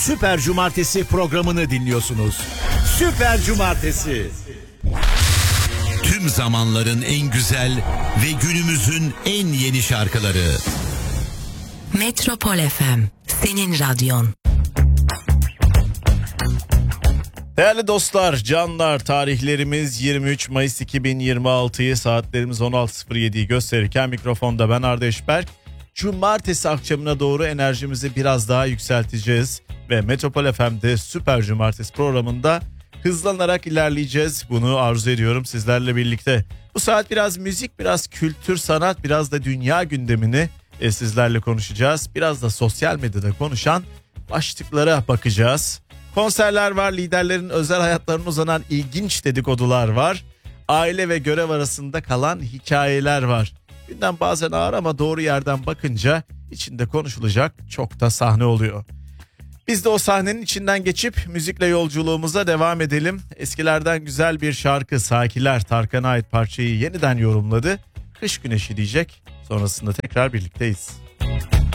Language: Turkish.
Süper Cumartesi programını dinliyorsunuz. Süper Cumartesi. Tüm zamanların en güzel ve günümüzün en yeni şarkıları. Metropol FM, senin radyon. Değerli dostlar, canlar, tarihlerimiz 23 Mayıs 2026'yı, saatlerimiz 16.07'yi gösterirken mikrofonda ben Arda Eşberk. Cumartesi akşamına doğru enerjimizi biraz daha yükselteceğiz ve Metropol FM'de Süper Cumartesi programında hızlanarak ilerleyeceğiz. Bunu arzu ediyorum sizlerle birlikte. Bu saat biraz müzik, biraz kültür, sanat, biraz da dünya gündemini sizlerle konuşacağız. Biraz da sosyal medyada konuşan başlıklara bakacağız. Konserler var, liderlerin özel hayatlarına uzanan ilginç dedikodular var. Aile ve görev arasında kalan hikayeler var. Gündem bazen ağır ama doğru yerden bakınca içinde konuşulacak çok da sahne oluyor. Biz de o sahnenin içinden geçip müzikle yolculuğumuza devam edelim. Eskilerden güzel bir şarkı, Sakiler, Tarkan'a ait parçayı yeniden yorumladı. Kış güneşi diyecek. Sonrasında tekrar birlikteyiz.